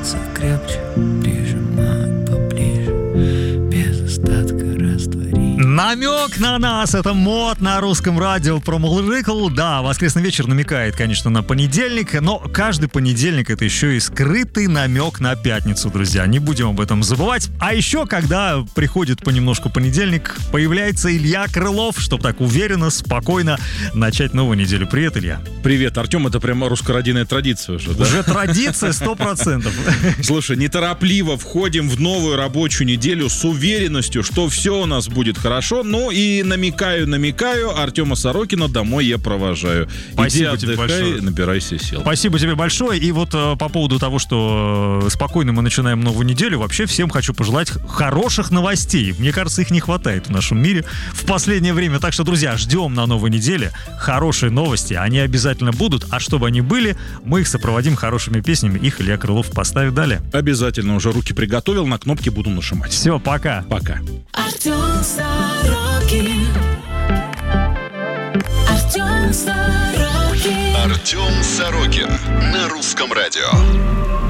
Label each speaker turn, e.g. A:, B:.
A: прижаться крепче, прижимать поближе, без остатка растворить.
B: Намек на нас, это мод на русском радио про мурлыкал. Да, воскресный вечер намекает, конечно, на понедельник, но каждый понедельник это еще и скрытый намек на пятницу, друзья. Не будем об этом забывать. А еще, когда приходит понемножку понедельник, появляется Илья Крылов, чтобы так уверенно, спокойно начать новую неделю. Привет, Илья.
C: Привет, Артем, это прямо русско-родийная традиция уже, да?
B: Уже традиция 100%.
C: Слушай, неторопливо входим в новую рабочую неделю с уверенностью, что все у нас будет хорошо. Ну и намекаю, Артема Сорокина домой я провожаю.
B: Спасибо
C: Иди
B: тебе
C: отдыхай,
B: большое.
C: набирайся сил.
B: Спасибо тебе большое. И вот по поводу того, что спокойно мы начинаем новую неделю, вообще всем хочу пожелать хороших новостей. Мне кажется, их не хватает в нашем мире в последнее время. Так что, друзья, ждем на новой неделе хорошие новости. Они обязательно будут. А чтобы они были, мы их сопроводим хорошими песнями. Их Илья Крылов поставит далее.
C: Обязательно уже руки приготовил, на кнопки буду нажимать.
B: Все, пока.
C: Пока.
D: Артем Сорокин. Артем Сорокин.
E: Артем Сорокин на русском радио.